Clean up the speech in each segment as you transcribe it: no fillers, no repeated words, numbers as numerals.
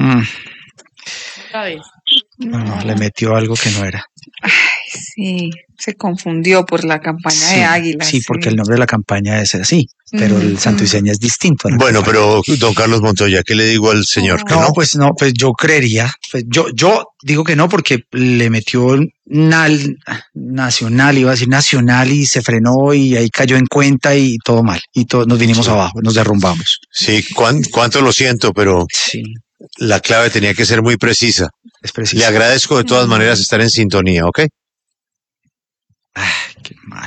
Otra vez. No, le metió algo que no era. Sí, se confundió por la campaña de Águila. Sí, porque el nombre de la campaña es así, pero el santo y seña es distinto. Bueno, pero don Carlos Montoya, ¿qué le digo al señor? ¿Que no? Pues yo creería, pues yo digo que no porque le metió nacional, iba a decir nacional y se frenó y ahí cayó en cuenta y todo mal y nos vinimos abajo, nos derrumbamos. Sí, cuánto lo siento, pero sí. La clave tenía que ser muy precisa. Es precisa. Le agradezco de todas maneras estar en sintonía, ¿ok? Qué mal.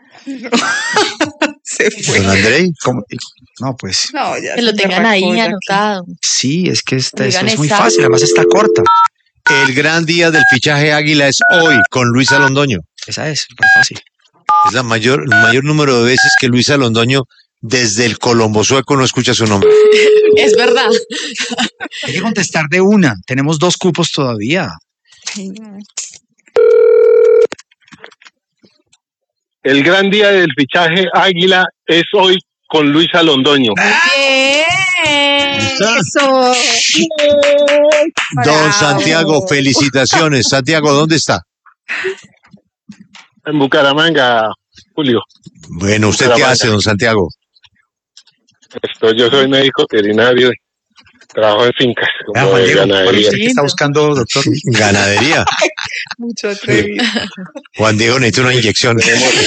Se fue. Don Andrei, no, pues. No, ya que lo tengan ahí anotado. Sí, es que esto es muy exacto. fácil, además está corta. el gran día del fichaje Águila es hoy con Luisa Londoño. Esa es, muy fácil. Es el mayor número de veces que Luisa Londoño desde el Colombo Sueco no escucha su nombre. Es verdad. Hay que contestar de una. Tenemos 2 cupos todavía. El gran día del fichaje Águila es hoy con Luisa Londoño. Bien. Eso. Don Santiago, felicitaciones. Santiago, ¿dónde está? En Bucaramanga, Julio. Bueno, ¿usted qué hace, don Santiago? Yo soy médico veterinario, trabajo en fincas, como Juan de Diego, ganadería. ¿usted qué está buscando, doctor? Ganadería. Mucho atrevido. Juan Diego necesita una inyección.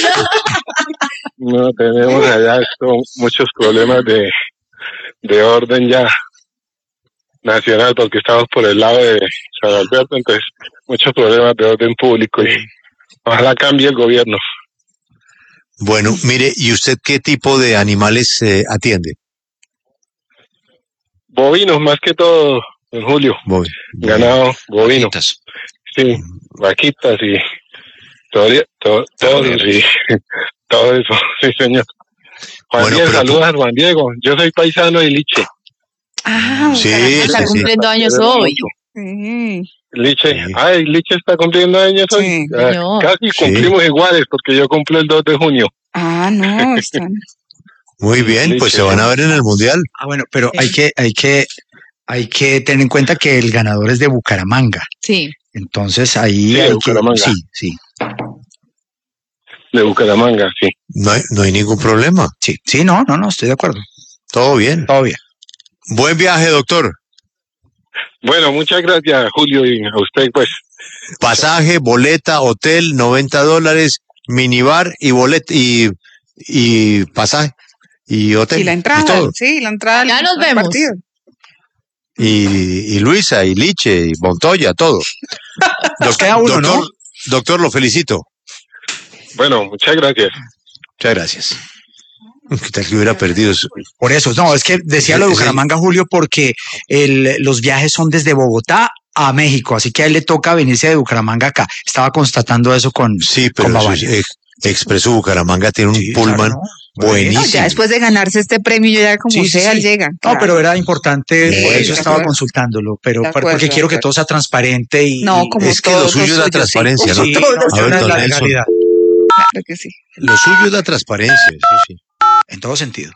No, tenemos allá muchos problemas de orden ya nacional, porque estamos por el lado de San Alberto, entonces muchos problemas de orden público y ojalá cambie el gobierno. Bueno, mire, ¿y usted qué tipo de animales atiende? Bovinos, más que todo, en Julio. Ganado bovino. Vaquitas. Sí, vaquitas y todo y todo eso, sí, señor. Juan Diego, saludos a Juan Diego. Yo soy paisano de Liche. Sí, está cumpliendo años hoy. Liche, Liche está cumpliendo años hoy. Casi cumplimos iguales, porque yo cumplo el 2 de junio. No, están. Muy bien, pues se van a ver en el Mundial. Bueno, pero hay que tener en cuenta que el ganador es de Bucaramanga. Sí. Entonces ahí sí, hay Bucaramanga. Sí. De Bucaramanga, sí. No hay ningún problema. Sí, no, estoy de acuerdo. Todo bien. Todo bien. Buen viaje, doctor. Bueno, muchas gracias, Julio, y a usted, pues. Pasaje, boleta, hotel, $90, minibar y boleta y pasaje y hotel. Y la entrada, y todo. sí, la entrada. Ya nos vemos. Partido. Y Luisa, y Liche, y Montoya, todo. Nos queda uno, ¿no? Doctor, lo felicito. Bueno, muchas gracias. Muchas gracias. ¿Qué tal que hubiera perdido eso? Por eso, no, es que decía lo de Bucaramanga, Julio, porque los viajes son desde Bogotá a México, así que a él le toca venirse de Bucaramanga acá. Estaba constatando eso con Bavaria. Expreso Bucaramanga tiene un pullman buenísimo. Ya después de ganarse este premio, ya como sea, llega. No, pero era importante, por eso estaba consultándolo, pero porque quiero que todo sea transparente y como es que lo suyo es la transparencia, ¿no? Sí, a ver, don Nelson, claro que sí. Lo suyo es la transparencia, sí. En todo sentido.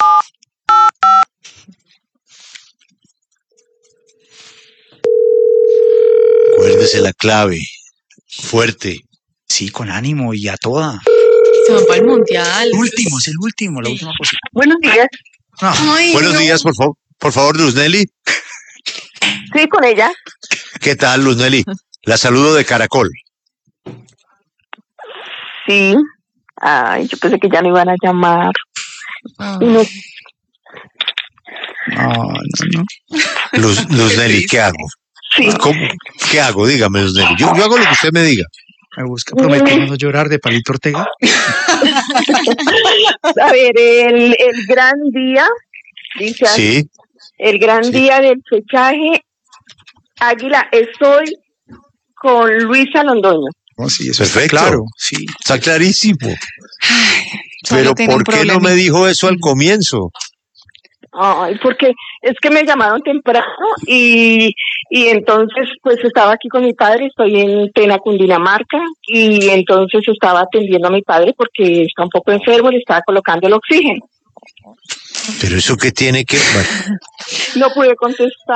Acuérdese la clave. Fuerte. Sí, con ánimo y a toda. Se va para el Mundial. Es el último, la última cosa. Buenos días. Buenos días, por favor, Luz Nelly. Sí, con ella. ¿Qué tal, Luz Nelly? La saludo de Caracol. Sí. Ay, yo pensé que ya no iban a llamar. No. Luz Nelly, ¿qué hago? Sí. ¿Cómo? ¿Qué hago? Dígame, Luz Nelly. Yo hago lo que usted me diga. Me busca prometiendo no llorar de Palito Ortega. A ver, el gran día, dice Sí. El gran día del fichaje Águila es hoy con Luisa Londoño. Sí, eso perfecto. Está claro, sí. Está clarísimo. Pero ¿por qué no me dijo eso al comienzo? Ay, porque es que me llamaron temprano y entonces pues estaba aquí con mi padre, estoy en Tena, Cundinamarca, y entonces estaba atendiendo a mi padre porque está un poco enfermo, le estaba colocando el oxígeno. Pero eso qué tiene que... Bueno. No pude contestar.